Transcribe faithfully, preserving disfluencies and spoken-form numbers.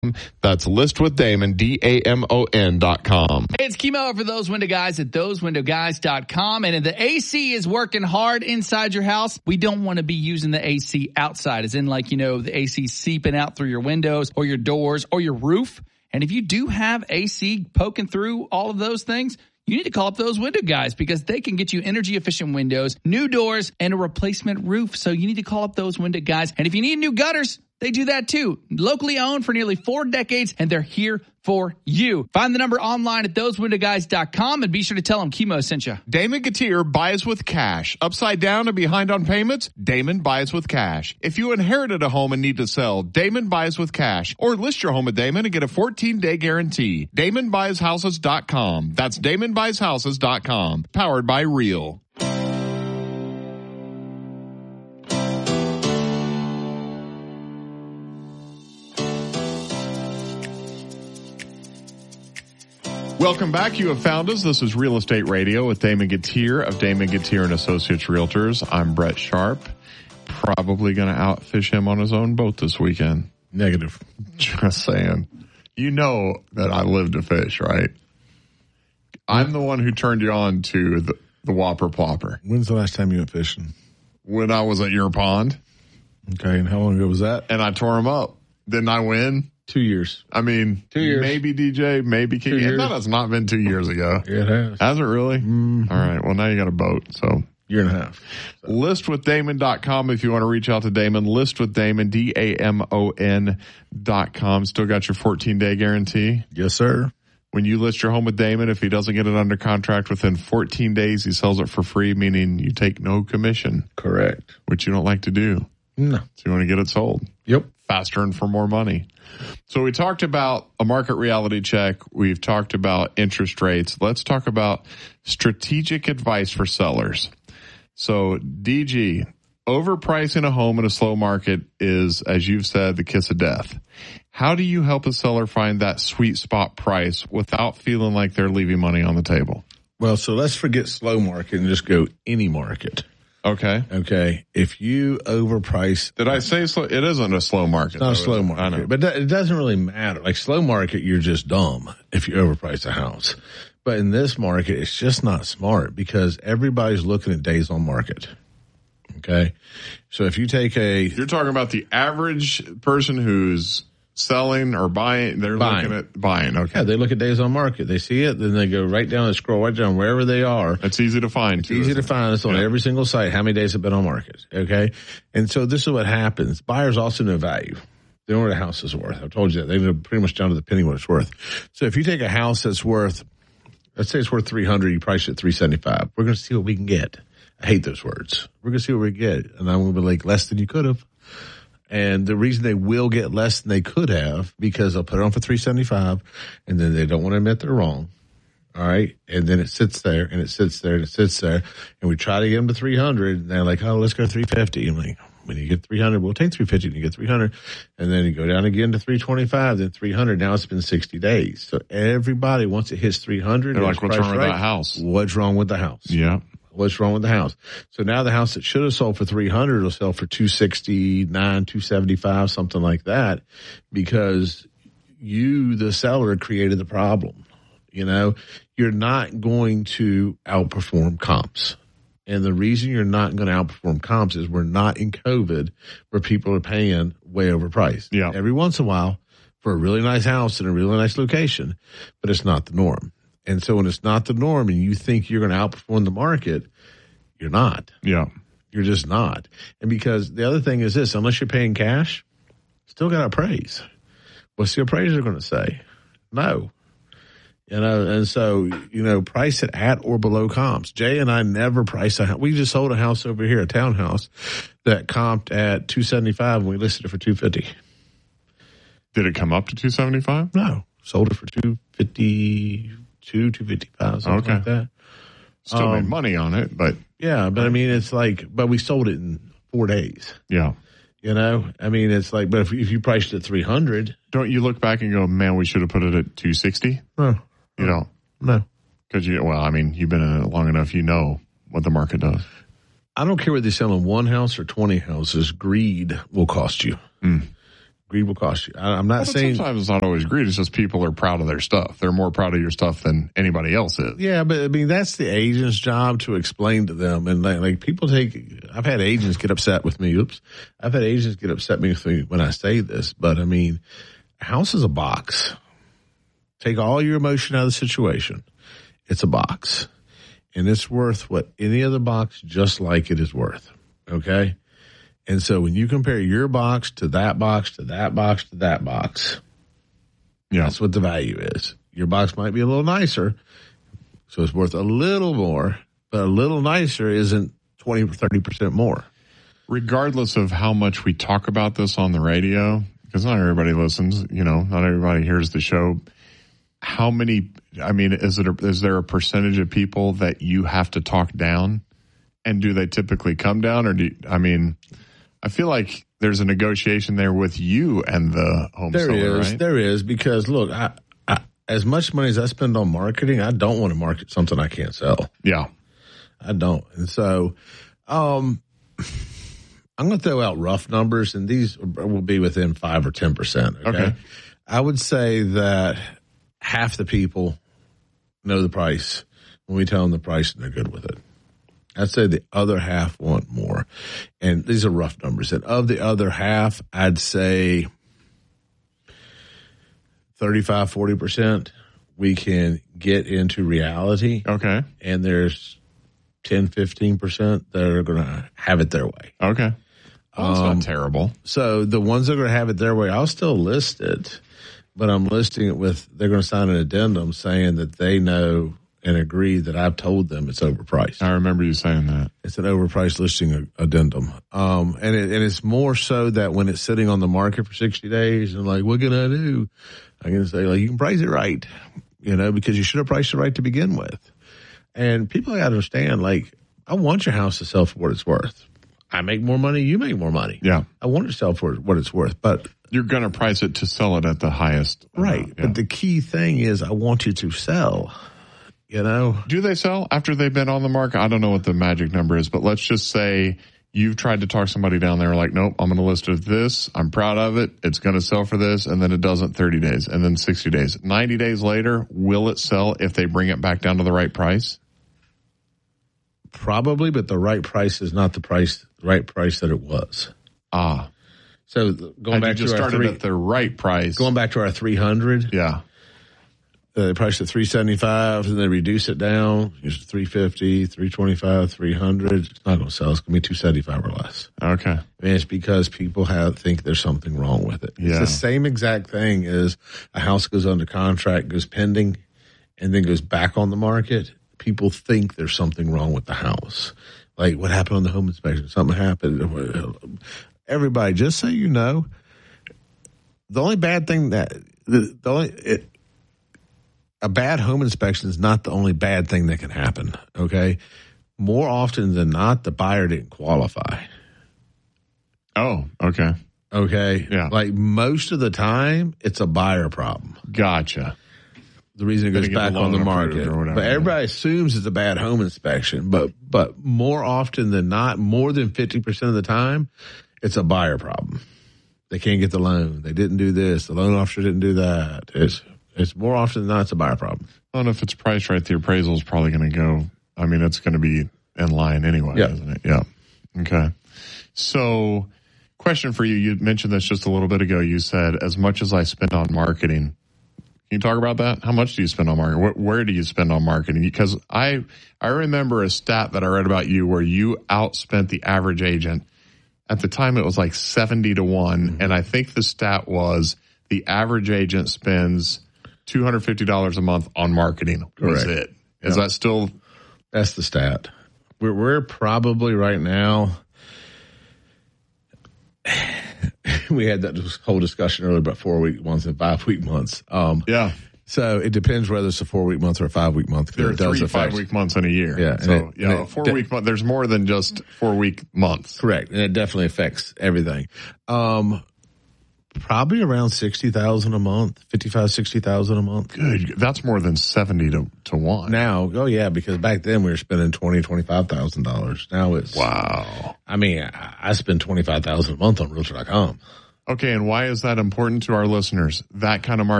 That's List with Damon, D A M O N dot com. Hey, it's Kimo for Those Window Guys at those window guys dot com. And if the A C is working hard inside your house, we don't want to be using the A C outside, as in like, you know, the A C seeping out through your windows or your doors or your roof. And if you do have A C poking through all of those things, you need to call up Those Window Guys because they can get you energy efficient windows, new doors, and a replacement roof. So you need to call up Those Window Guys. And if you need new gutters, they do that too. Locally owned for nearly four decades, and they're here for you. Find the number online at those window guys dot com and be sure to tell them Kimo sent you. Damon Gautier buys with cash. Upside down and behind on payments? Damon buys with cash. If you inherited a home and need to sell, Damon buys with cash. Or list your home at Damon and get a fourteen-day guarantee. Damon buys houses dot com. That's Damon buys houses dot com. Powered by Real. Welcome back. You have found us. This is Real Estate Radio with Damon Gautier of Damon Gautier and Associates Realtors. I'm Brett Sharp. Probably going to outfish him on his own boat this weekend. Negative. Just saying. You know that I live to fish, right? I'm the one who turned you on to the, the Whopper Plopper. When's the last time you went fishing? When I was at your pond. Okay, and how long ago was that? And I tore him up. Didn't I win? Two years. I mean, two years. Maybe D J, maybe King. Two years. That has not been two years ago. It has. Has it really? Mm-hmm. All right. Well, now you got a boat, so. Year and a half. So. list with damon dot com if you want to reach out to Damon. List with Damon, D A M O N dot com. Still got your fourteen-day guarantee? Yes, sir. When you list your home with Damon, if he doesn't get it under contract within fourteen days, he sells it for free, meaning you take no commission. Correct. Which you don't like to do. No. So you want to get it sold. Yep. Faster and for more money. So we talked about a market reality check. We've talked about interest rates. Let's talk about strategic advice for sellers. So D G, overpricing a home in a slow market is, as you've said, the kiss of death. How do you help a seller find that sweet spot price without feeling like they're leaving money on the table? Well, so let's forget slow market and just go any market. Okay. Okay. If you overprice. Did I say slow? It isn't a slow market. It's not though, a slow market. I know. But it doesn't really matter. Like slow market, you're just dumb if you overprice a house. But in this market, it's just not smart because everybody's looking at days on market. Okay. So if you take a. You're talking about the average person who's selling or buying. They're Buying. looking at buying. Okay. Yeah, they look at days on market. They see it, then they go right down and scroll right down wherever they are. It's easy to find. It's too, easy to it? find. It's on yeah. every single site. How many days have been on market? Okay. And so this is what happens. Buyers also know value. They know what a house is worth. I've told you that. They know pretty much down to the penny what it's worth. So if you take a house that's worth, let's say it's worth three hundred, you price it at three seventy-five. We're going to see what we can get. I hate those words. We're going to see what we get. And I'm going to be like, less than you could have. And the reason they will get less than they could have, because they'll put it on for three seventy-five, and then they don't want to admit they're wrong. All right. And then it sits there and it sits there and it sits there. And we try to get them to three hundred. And they're like, oh, let's go three fifty. I'm like, when you get three hundred, we'll take three fifty and you get three hundred. And then you go down again to three twenty-five, then three hundred. Now it's been sixty days. So everybody, once it hits three hundred, they're like, what's wrong with right, that house? What's wrong with the house? Yeah. What's wrong with the house? So now the house that should have sold for three hundred will sell for two sixty-nine, two seventy-five, something like that, because you, the seller, created the problem. You know, you're not going to outperform comps. And the reason you're not going to outperform comps is we're not in COVID where people are paying way overpriced. Yeah. Every once in a while for a really nice house in a really nice location, but it's not the norm. And so when it's not the norm and you think you're going to outperform the market, you're not. Yeah. You're just not. And because the other thing is this, unless you're paying cash, still got to appraise. What's the appraiser going to say? No. You know, and so, you know, price it at or below comps. Jay and I never price a house. We just sold a house over here, a townhouse, that comped at two seventy-five and we listed it for two fifty. Did it come up to two seventy-five? No. Sold it for two fifty. Two, two fifty-five, something okay. like that. Still um, made money on it, but. Yeah, but I mean, it's like, but we sold it in four days. Yeah. You know, I mean, it's like, but if, if you priced it at three hundred. Don't you look back and go, man, we should have put it at two sixty? No. You don't? No. Because you, well, I mean, you've been in it long enough, you know what the market does. I don't care whether they're selling one house or twenty houses, greed will cost you. Mm. Greed will cost you. I, I'm not Well, saying sometimes it's not always greed. It's just people are proud of their stuff. They're more proud of your stuff than anybody else is. Yeah, but I mean that's the agent's job to explain to them. And like, like people take. I've had agents get upset with me. Oops, I've had agents get upset with me when I say this. But I mean, a house is a box. Take all your emotion out of the situation. It's a box, and it's worth what any other box just like it is worth. Okay. And so when you compare your box to that box, to that box, to that box, Yeah. that's what the value is. Your box might be a little nicer, so it's worth a little more, but a little nicer isn't twenty or thirty percent more. Regardless of how much we talk about this on the radio, because not everybody listens, you know, not everybody hears the show. How many, I mean, is it, a, is there a percentage of people that you have to talk down? And do they typically come down or do you, I mean, I feel like there's a negotiation there with you and the home There seller, is, right? there is, because look, I, I, as much money as I spend on marketing, I don't want to market something I can't sell. Yeah. I don't. And so, um, I'm going to throw out rough numbers, and these will be within five or ten percent. Okay? Okay. I would say that half the people know the price when we tell them the price, and they're good with it. I'd say the other half want more. And these are rough numbers. And of the other half, I'd say thirty-five, forty percent we can get into reality. Okay. And there's ten, fifteen percent that are going to have it their way. Okay. Well, that's Um, not terrible. So the ones that are going to have it their way, I'll still list it, but I'm listing it with, they're going to sign an addendum saying that they know and agree that I've told them it's overpriced. I remember you saying that. It's an overpriced listing addendum. Um, and it, and it's more so that when it's sitting on the market for sixty days and like, what can I do? I can say, like, you can price it right, you know, because you should have priced it right to begin with. And people got to understand, like, I want your house to sell for what it's worth. I make more money, you make more money. Yeah. I want it to sell for what it's worth, but You're going to price it to sell it at the highest. right. amount, yeah. But the key thing is I want you to sell, you know? Do they sell after they've been on the market? I don't know what the magic number is, but let's just say you've tried to talk somebody down there like, nope, I'm going to list it at this. I'm proud of it. It's going to sell for this. And then it doesn't thirty days and then sixty days. ninety days later, will it sell if they bring it back down to the right price? Probably, but the right price is not the price, the right price that it was. Ah. So going Had back you just to our started three, at the right price. going back to our three hundred, yeah. uh, they priced at three seventy-five, and they reduce it down. It's three fifty, three twenty-five, three hundred. It's not going to sell. It's going to be two seventy-five or less. Okay. And it's because people have think there's something wrong with it. Yeah. It's the same exact thing as a house goes under contract, goes pending, and then goes back on the market. People think there's something wrong with the house. Like, what happened on the home inspection? Something happened. Everybody, just so you know, the only bad thing that the, the only it, a bad home inspection is not the only bad thing that can happen. Okay, more often than not, the buyer didn't qualify. Oh, okay. Okay, Yeah. like most of the time, it's a buyer problem. Gotcha. The reason it goes Didn't get back the on the loan approved market, or whatever, but yeah. everybody assumes it's a bad home inspection. But but more often than not, more than fifty percent of the time, it's a buyer problem. They can't get the loan. They didn't do this. The loan officer didn't do that. It's it's more often than not, it's a buyer problem. Well, and if it's priced right, the appraisal is probably going to go. I mean, it's going to be in line anyway, Yeah. isn't it? Yeah. Okay. So, question for you. You mentioned this just a little bit ago. You said, as much as I spend on marketing, can you talk about that? How much do you spend on marketing? Where, where do you spend on marketing? Because I, I remember a stat that I read about you where you outspent the average agent. At the time, it was like seventy to one. Mm-hmm. And I think the stat was the average agent spends two hundred fifty dollars a month on marketing. Was Correct. it? Is Yep. that still? That's the stat. We're we're probably right now. We had that whole discussion earlier about four week months and five week months. Um, Yeah. So it depends whether it's a four week month or a five week month. There are it does three affect. five week months in a year. Yeah, and So, it- yeah, and a it- four week month. There's more than just four week months. Correct, and it definitely affects everything. Um, probably around sixty thousand a month, fifty five, sixty thousand a month. Good. That's more than seventy to, to one. Now, oh yeah, because back then we were spending twenty, twenty five thousand dollars. Now it's Wow. I mean, I, I spend twenty five thousand a month on Realtor dot com. Okay, and why is that important to our listeners? That kind of market